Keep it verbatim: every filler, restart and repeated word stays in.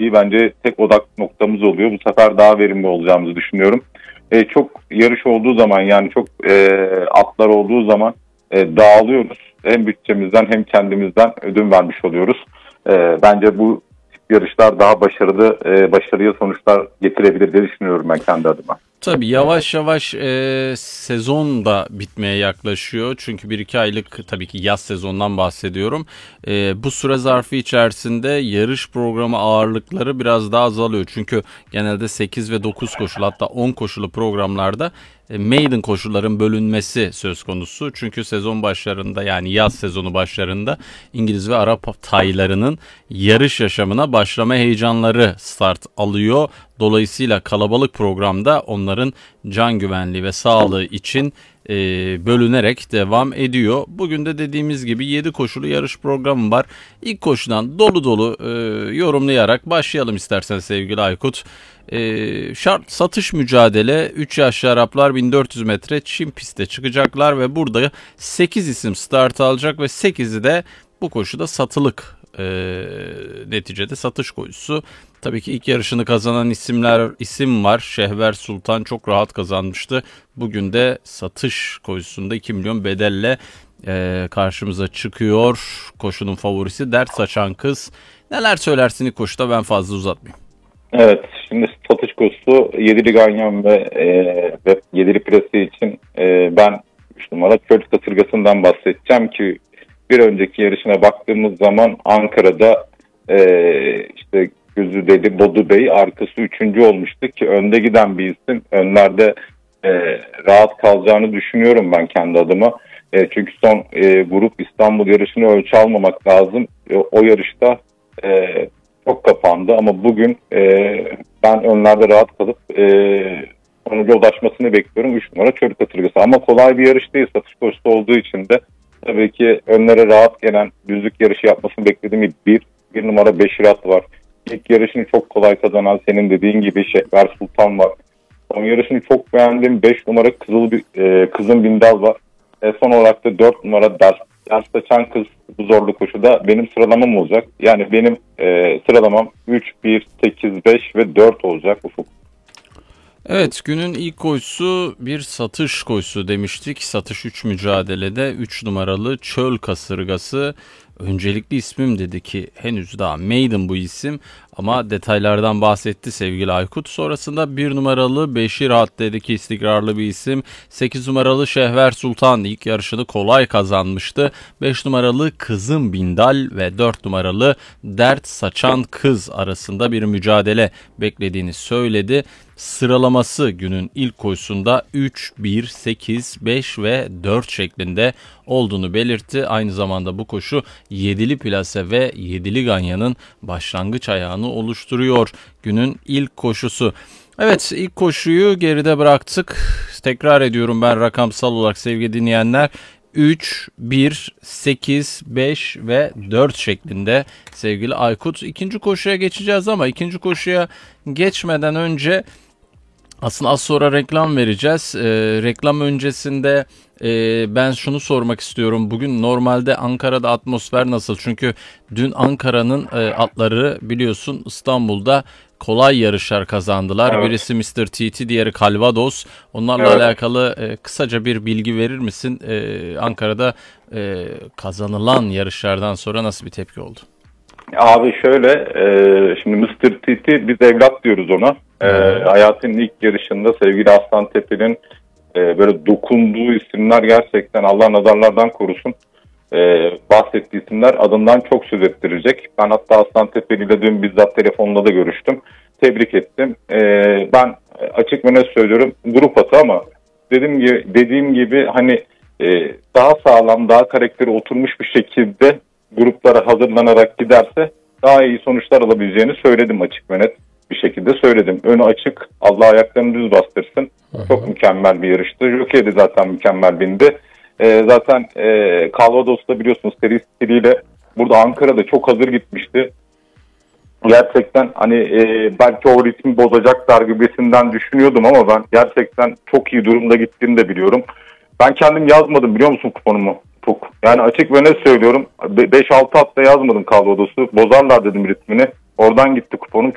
lastiği bence tek odak noktamız oluyor. Bu sefer daha verimli olacağımızı düşünüyorum. E, çok yarış olduğu zaman yani çok e, atlar olduğu zaman e, dağılıyoruz. Hem bütçemizden hem kendimizden ödün vermiş oluyoruz. E, bence bu yarışlar daha başarılı, e, başarıya sonuçlar getirebilir diye düşünüyorum ben kendi adıma. Tabii yavaş yavaş e, sezon da bitmeye yaklaşıyor. Çünkü bir iki aylık tabii ki yaz sezonundan bahsediyorum. E, bu süre zarfı içerisinde yarış programı ağırlıkları biraz daha azalıyor. Çünkü genelde sekiz ve dokuz koşulu hatta on koşulu programlarda e, maiden koşulların bölünmesi söz konusu. Çünkü sezon başlarında yani yaz sezonu başlarında İngiliz ve Arap taylarının yarış yaşamına başlama heyecanları start alıyor. Dolayısıyla kalabalık programda onların can güvenliği ve sağlığı için e, bölünerek devam ediyor. Bugün de dediğimiz gibi yedi koşulu yarış programı var. İlk koşudan dolu dolu e, yorumlayarak başlayalım istersen sevgili Aykut. E, şart satış mücadele üç yaşlı Araplar bin dört yüz metre çim pistte çıkacaklar ve burada sekiz isim start alacak ve sekizi de bu koşuda satılık. E, neticede satış koşusu. Tabii ki ilk yarışını kazanan isimler isim var. Şehver Sultan çok rahat kazanmıştı. Bugün de satış koşusunda iki milyon bedelle e, karşımıza çıkıyor. Koşunun favorisi Dert Saçan Kız. Neler söylersin ilk koşuda, ben fazla uzatmayayım. Evet, şimdi satış koşusu yedili ganyan ve, e, ve yedili plase için e, ben üç numara Köl Kasırgası'ndan bahsedeceğim ki bir önceki yarışına baktığımız zaman Ankara'da e, işte Gözü Deli Bodu Bey arkası üçüncü olmuştu ki önde giden bir isim. Önlerde e, rahat kalacağını düşünüyorum ben kendi adıma. E, çünkü son e, grup İstanbul yarışını ölçü almamak lazım. E, o yarışta e, çok kapandı ama bugün e, ben önlerde rahat kalıp e, sonuca ulaşmasını bekliyorum. üç numara Çöl Kasırgası ama kolay bir yarış değil, satış koşusu olduğu için de tabii ki önlere rahat gelen düzlük yarışı yapmasını beklediğim bir, bir numara Beşirat var. İlk yarışını çok kolay kazanan senin dediğin gibi Şehver Sultan var. Son yarışını çok beğendiğim beş numara Kızıl e, Kızın Bindal var. E, son olarak da dört numara Ders, Ders Saçan Kız bu zorlu koşuda benim sıralamam olacak. Yani benim e, sıralamam üç, bir, sekiz, beş ve dört olacak Ufuk. Evet, günün ilk koşusu bir satış koşusu demiştik. Satış üç mücadelede üç numaralı Çöl Kasırgası. Öncelikli ismim dedi ki henüz daha maiden bu isim ama detaylardan bahsetti sevgili Aykut. Sonrasında bir numaralı Beşir Hat dedi ki istikrarlı bir isim. sekiz numaralı Şehver Sultan ilk yarışını kolay kazanmıştı. beş numaralı Kızım Bindal ve dört numaralı Dert Saçan Kız arasında bir mücadele beklediğini söyledi. Sıralaması günün ilk koşusunda üç, bir, sekiz, beş ve dört şeklinde olduğunu belirtti. Aynı zamanda bu koşu yedili plase ve yedili ganyanın başlangıç ayağını oluşturuyor. Günün ilk koşusu. Evet, ilk koşuyu geride bıraktık. Tekrar ediyorum ben rakamsal olarak sevgili dinleyenler. üç, bir, sekiz, beş ve dört şeklinde sevgili Aykut. İkinci koşuya geçeceğiz ama ikinci koşuya geçmeden önce aslında az sonra reklam vereceğiz. Ee, reklam öncesinde e, ben şunu sormak istiyorum. Bugün normalde Ankara'da atmosfer nasıl? Çünkü dün Ankara'nın e, atları biliyorsun İstanbul'da kolay yarışlar kazandılar. Evet. Birisi mister T T, diğeri Calvados. Onlarla Evet. alakalı e, kısaca bir bilgi verir misin? E, Ankara'da e, kazanılan yarışlardan sonra nasıl bir tepki oldu? Abi şöyle, e, şimdi mister T T biz evlat diyoruz ona. E, hayatının ilk yarışında sevgili Aslan Tepe'nin e, böyle dokunduğu isimler gerçekten Allah nazarlardan korusun. E, bahsettiği isimler adından çok söz ettirecek. Ben hatta Aslan Tepe'li ile dün bizzat telefonla da görüştüm. Tebrik ettim. E, ben açık ve net söylüyorum grup atı ama dediğim gibi, dediğim gibi hani e, daha sağlam, daha karakteri oturmuş bir şekilde gruplara hazırlanarak giderse daha iyi sonuçlar alabileceğini söyledim, açık ve net bir şekilde söyledim. Önü açık, Allah ayaklarını düz bastırsın. Hı hı. Çok mükemmel bir yarıştı. Jockey de zaten mükemmel bindi. Ee, zaten e, Calvados'ta biliyorsunuz seri stiliyle burada Ankara'da çok hazır gitmişti. Gerçekten hani e, belki o ritmi bozacaklar gibisinden düşünüyordum ama ben gerçekten çok iyi durumda gittiğini de biliyorum. Ben kendim yazmadım biliyor musun kuponumu? Çok. Yani açık ve net söylüyorum. beş altı hatta yazmadım Calvados'u. Bozarlar dedim ritmini. Oradan gitti kuponum.